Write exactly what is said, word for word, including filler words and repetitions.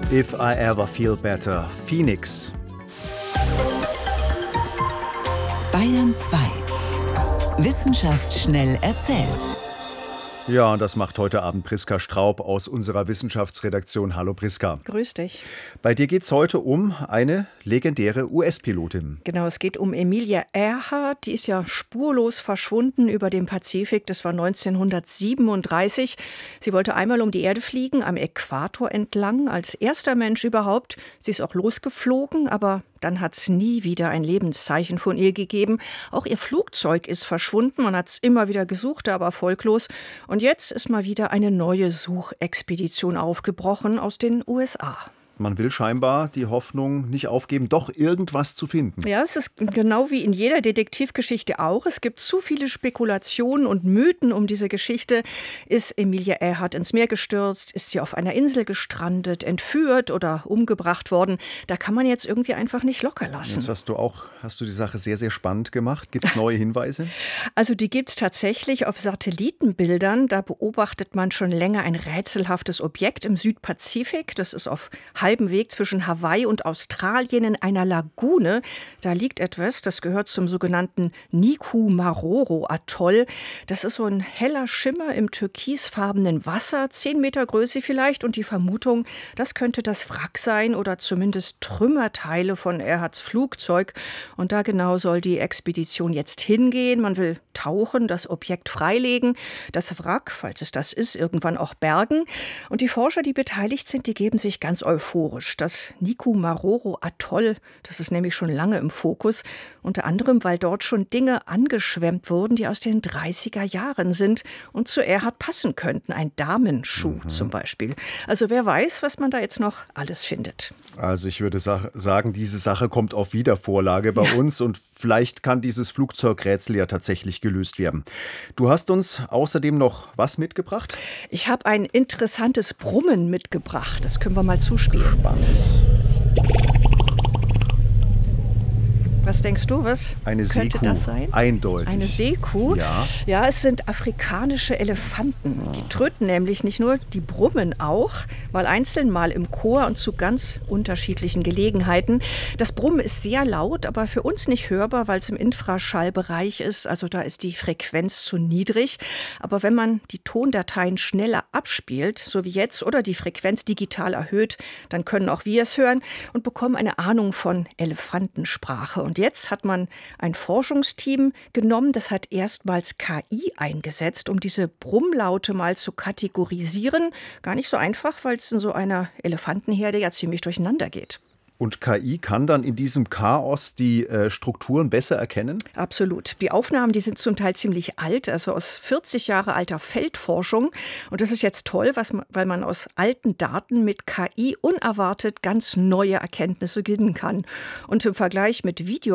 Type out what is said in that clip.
If I Ever Feel Better, Phoenix. Bayern zwei. Wissenschaft schnell erzählt. Ja, und das macht heute Abend Priska Straub aus unserer Wissenschaftsredaktion. Hallo Priska. Grüß dich. Bei dir geht es heute um eine legendäre U S-Pilotin. Genau, es geht um Amelia Earhart. Die ist ja spurlos verschwunden über dem Pazifik. Das war neunzehnhundertsiebenunddreißig. Sie wollte einmal um die Erde fliegen, am Äquator entlang, als erster Mensch überhaupt. Sie ist auch losgeflogen, aber dann hat es nie wieder ein Lebenszeichen von ihr gegeben. Auch ihr Flugzeug ist verschwunden. Man hat es immer wieder gesucht, aber erfolglos. Und jetzt ist mal wieder eine neue Suchexpedition aufgebrochen aus den U S A. Man will scheinbar die Hoffnung nicht aufgeben, doch irgendwas zu finden. Ja, es ist genau wie in jeder Detektivgeschichte auch. Es gibt zu viele Spekulationen und Mythen um diese Geschichte. Ist Amelia Earhart ins Meer gestürzt? Ist sie auf einer Insel gestrandet, entführt oder umgebracht worden? Da kann man jetzt irgendwie einfach nicht locker lassen. Jetzt hast du auch, hast du die Sache sehr, sehr spannend gemacht. Gibt es neue Hinweise? Also die gibt es tatsächlich auf Satellitenbildern. Da beobachtet man schon länger ein rätselhaftes Objekt im Südpazifik. Das ist auf halbem Weg zwischen Hawaii und Australien in einer Lagune. Da liegt etwas, das gehört zum sogenannten Nikumaroro-Atoll. Das ist so ein heller Schimmer im türkisfarbenen Wasser, zehn Meter Größe vielleicht. Und die Vermutung, das könnte das Wrack sein oder zumindest Trümmerteile von Earharts Flugzeug. Und da genau soll die Expedition jetzt hingehen. Man will tauchen, das Objekt freilegen, das Wrack, falls es das ist, irgendwann auch bergen. Und die Forscher, die beteiligt sind, die geben sich ganz euphorisch. Das Nikumaroro-Atoll, das ist nämlich schon lange im Fokus, unter anderem, weil dort schon Dinge angeschwemmt wurden, die aus den dreißiger Jahren sind und zu Earhart passen könnten. Ein Damenschuh mhm. zum Beispiel. Also wer weiß, was man da jetzt noch alles findet. Also ich würde sa- sagen, diese Sache kommt auf Wiedervorlage bei uns und vielleicht kann dieses Flugzeugrätsel ja tatsächlich gelöst werden. Du hast uns außerdem noch was mitgebracht? Ich habe ein interessantes Brummen mitgebracht. Das können wir mal zuspielen. Spannend. Was denkst du, was eine könnte Seekuh. Das sein? Eindeutig. Eine Seekuh? Ja. Ja, es sind afrikanische Elefanten. Die tröten nämlich nicht nur, die brummen auch, mal einzeln, mal im Chor und zu ganz unterschiedlichen Gelegenheiten. Das Brummen ist sehr laut, aber für uns nicht hörbar, weil es im Infraschallbereich ist. Also da ist die Frequenz zu niedrig. Aber wenn man die Tondateien schneller abspielt, so wie jetzt, oder die Frequenz digital erhöht, dann können auch wir es hören und bekommen eine Ahnung von Elefantensprache. Und jetzt hat man ein Forschungsteam genommen, das hat erstmals K I eingesetzt, um diese Brummlaute mal zu kategorisieren. Gar nicht so einfach, weil es in so einer Elefantenherde ja ziemlich durcheinander geht. Und K I kann dann in diesem Chaos die äh, Strukturen besser erkennen? Absolut. Die Aufnahmen, die sind zum Teil ziemlich alt, also aus vierzig Jahre alter Feldforschung. Und das ist jetzt toll, was, weil man aus alten Daten mit K I unerwartet ganz neue Erkenntnisse gewinnen kann. Und im Vergleich mit Video